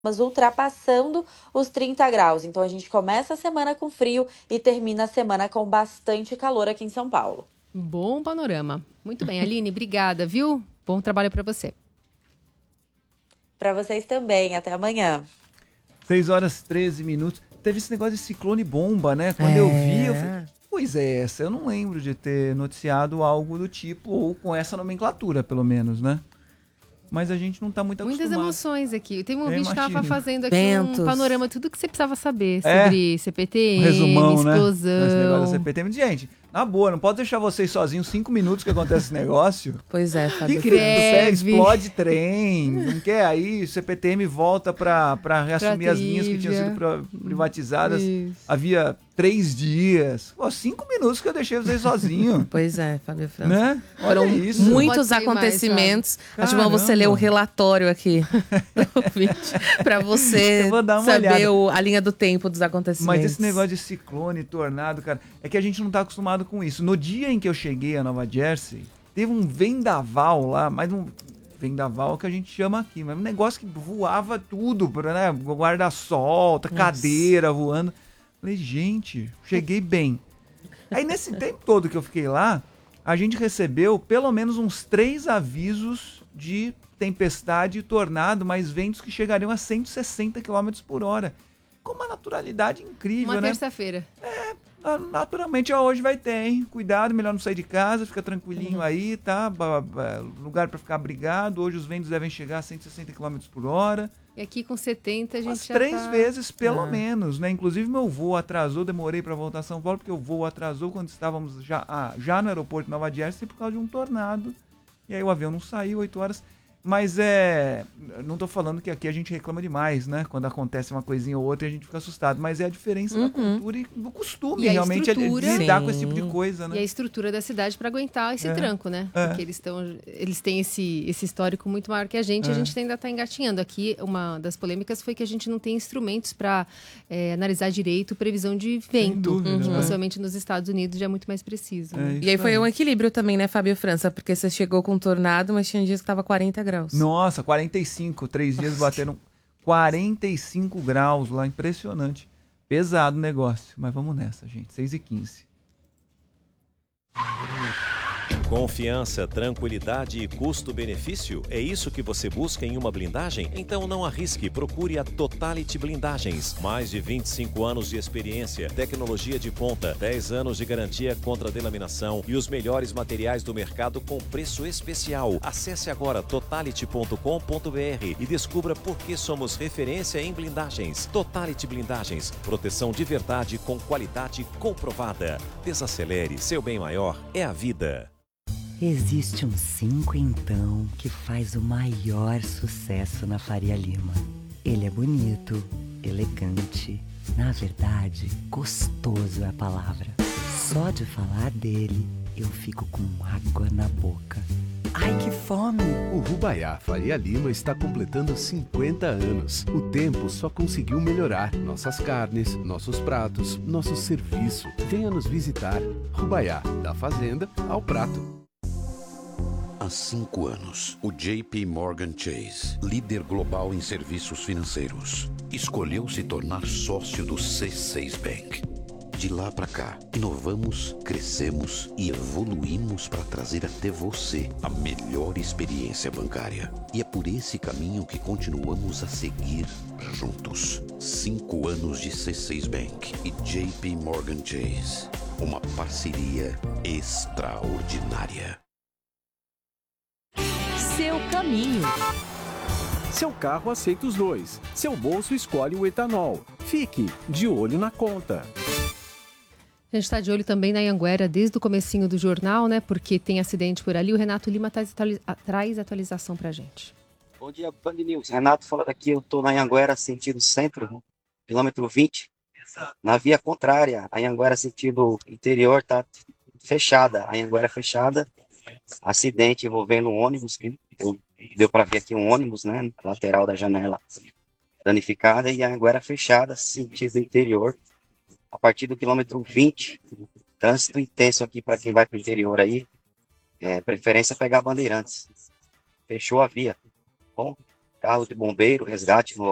ultrapassando os 30 graus. Então a gente começa a semana com frio e termina a semana com bastante calor aqui em São Paulo. Bom panorama. Muito bem, Aline, obrigada, viu? Bom trabalho para você. Para vocês também. Até amanhã. 6h13. Teve esse negócio de ciclone bomba, né? Quando eu vi, eu falei, que coisa é essa? Eu não lembro de ter noticiado algo do tipo, ou com essa nomenclatura, pelo menos, né? Mas a gente não tá muito acostumado. Muitas emoções aqui. Tem um ouvinte que estava fazendo aqui Ventos. um panorama, tudo que você precisava saber sobre CPTM, resumão, explosão. Né? Esse negócio da CPTM. Gente, na boa, não pode deixar vocês sozinhos 5 minutos que acontece esse negócio. Pois é, Fábio. Que explode trem, não quer? Aí o CPTM volta para reassumir as linhas que tinham sido privatizadas. Isso. Havia 3 dias. Pô, 5 minutos que eu deixei vocês sozinhos. Pois é, Fábio França. Né? Foram isso. muitos acontecimentos. Acho bom você ler o relatório aqui para você saber a linha do tempo dos acontecimentos. Mas esse negócio de ciclone, tornado, cara, é que a gente não tá acostumado com isso. No dia em que eu cheguei a Nova Jersey, teve um vendaval lá, mas um vendaval que a gente chama aqui, mas um negócio que voava tudo, né? Guarda-sol, cadeira voando. Falei, gente, cheguei bem. Aí nesse tempo todo que eu fiquei lá, a gente recebeu pelo menos uns 3 avisos de tempestade e tornado, mas ventos que chegariam a 160 km por hora. Com uma naturalidade incrível, uma né? terça-feira. Naturalmente, hoje vai ter, hein? Cuidado, melhor não sair de casa, fica tranquilinho aí, tá? Lugar para ficar abrigado. Hoje os ventos devem chegar a 160 km por hora. E aqui com 70 a gente umas já 3 vezes, pelo menos, né? Inclusive meu voo atrasou, demorei para voltar a São Paulo, porque o voo atrasou quando estávamos já no aeroporto de Nova Jersey por causa de um tornado. E aí o avião não saiu, 8 horas. Mas não tô falando que aqui a gente reclama demais, né? Quando acontece uma coisinha ou outra a gente fica assustado. Mas é a diferença da cultura e do costume, realmente, de lidar com esse tipo de coisa, né? E a estrutura da cidade para aguentar esse tranco, né? Porque eles têm esse histórico muito maior que a gente ainda está engatinhando. Aqui, uma das polêmicas foi que a gente não tem instrumentos para analisar direito previsão de vento. Possivelmente nos Estados Unidos já é muito mais preciso. Né? E aí foi um equilíbrio também, né, Fábio França? Porque você chegou com um tornado, mas tinha dias que estava 40 graus. Nossa, 45. 3 dias bateram 45 graus lá, impressionante. Pesado o negócio, mas vamos nessa, gente. 6h15. Confiança, tranquilidade e custo-benefício? É isso que você busca em uma blindagem? Então não arrisque, procure a Totality Blindagens. Mais de 25 anos de experiência, tecnologia de ponta, 10 anos de garantia contra delaminação e os melhores materiais do mercado com preço especial. Acesse agora totality.com.br e descubra por que somos referência em blindagens. Totality Blindagens, proteção de verdade com qualidade comprovada. Desacelere, seu bem maior é a vida. Existe um 5 então que faz o maior sucesso na Faria Lima. Ele é bonito, elegante, na verdade, gostoso é a palavra. Só de falar dele, eu fico com água na boca. Ai, que fome! O Rubaiá Faria Lima está completando 50 anos. O tempo só conseguiu melhorar nossas carnes, nossos pratos, nosso serviço. Venha nos visitar. Rubaiá, da fazenda ao prato. Há 5 anos, o JP Morgan Chase, líder global em serviços financeiros, escolheu se tornar sócio do C6 Bank. De lá para cá, inovamos, crescemos e evoluímos para trazer até você a melhor experiência bancária. E é por esse caminho que continuamos a seguir juntos. 5 anos de C6 Bank e JP Morgan Chase. Uma parceria extraordinária. Seu caminho. Seu carro aceita os dois. Seu bolso escolhe o etanol. Fique de olho na conta. A gente está de olho também na Anhanguera desde o comecinho do jornal, né? Porque tem acidente por ali. O Renato Lima traz atualização pra gente. Bom dia, Band News. Renato falando aqui, eu estou na Anhanguera, sentido centro, quilômetro 20. Na via contrária, a Anhanguera sentido interior está fechada. A Anhanguera fechada. Acidente envolvendo um ônibus, que deu para ver aqui um ônibus, né, lateral da janela danificada, e a Anhanguera fechada, sentido interior, a partir do quilômetro 20, trânsito intenso aqui para quem vai para o interior aí, preferência pegar Bandeirantes, fechou a via, bom, carro de bombeiro, resgate no